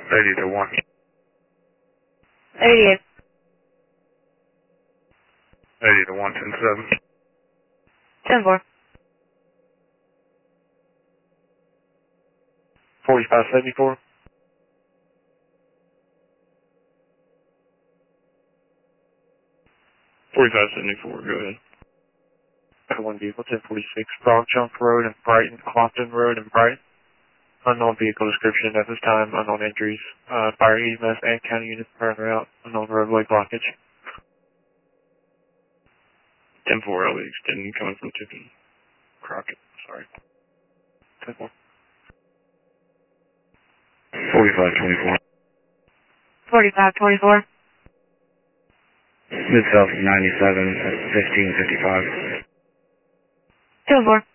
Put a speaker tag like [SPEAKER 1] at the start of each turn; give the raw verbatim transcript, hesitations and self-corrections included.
[SPEAKER 1] eighty to one.
[SPEAKER 2] eighty-eight.
[SPEAKER 1] eighty to one ten seven.
[SPEAKER 2] ten four.
[SPEAKER 1] forty-five seventy-four. forty-five seventy-four, go ahead.
[SPEAKER 3] One vehicle, ten forty-six, Frog Jump Road and Brighton, Clopton Road and Brighton. Unknown vehicle description at this time, unknown injuries. Uh, fire E M S and county units turn route, unknown roadway blockage.
[SPEAKER 1] ten four, I'll be extending coming from Tiffany. Crockett, sorry.
[SPEAKER 3] ten four.
[SPEAKER 1] forty-five twenty-four.
[SPEAKER 2] forty-five twenty-four.
[SPEAKER 1] Mid-South ninety-seven at fifteen fifty-five.
[SPEAKER 2] two four.